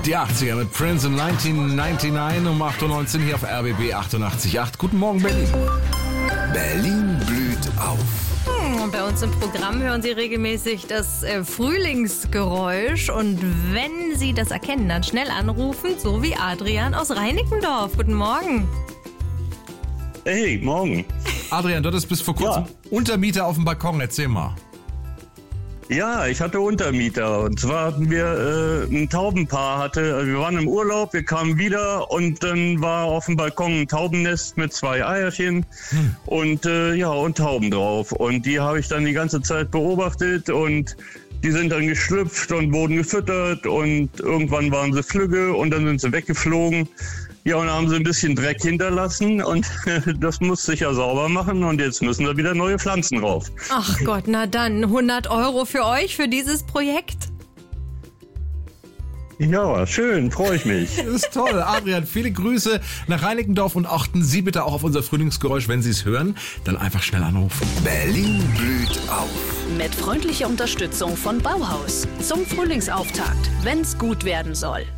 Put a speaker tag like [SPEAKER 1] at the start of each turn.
[SPEAKER 1] Die 80er mit Prince in 1999 um 8.19 Uhr hier auf RBB 88.8. Guten Morgen, Berlin.
[SPEAKER 2] Berlin blüht auf.
[SPEAKER 3] Bei uns im Programm hören Sie regelmäßig das Frühlingsgeräusch. Und wenn Sie das erkennen, dann schnell anrufen, so wie Adrian aus Reinickendorf. Guten Morgen.
[SPEAKER 4] Hey, morgen.
[SPEAKER 1] Adrian, dort ist bis vor kurzem Untermieter auf dem Balkon. Erzähl mal.
[SPEAKER 4] Ja, ich hatte Untermieter. Und zwar hatten wir ein Taubenpaar. Wir waren im Urlaub, wir kamen wieder und dann war auf dem Balkon ein Taubennest mit 2 Eierchen und Tauben drauf. Und die habe ich dann die ganze Zeit beobachtet und die sind dann geschlüpft und wurden gefüttert und irgendwann waren sie flügge und dann sind sie weggeflogen. Ja, und dann haben sie ein bisschen Dreck hinterlassen und das musste ich ja sauber machen und jetzt müssen da wieder neue Pflanzen drauf.
[SPEAKER 3] Ach Gott, na dann, 100 € für euch, für dieses Projekt.
[SPEAKER 4] Ja, schön, freue ich mich.
[SPEAKER 1] Das ist toll. Adrian, viele Grüße nach Reinickendorf und achten Sie bitte auch auf unser Frühlingsgeräusch, wenn Sie es hören. Dann einfach schnell anrufen.
[SPEAKER 2] Berlin blüht auf.
[SPEAKER 5] Mit freundlicher Unterstützung von Bauhaus. Zum Frühlingsauftakt, wenn's gut werden soll.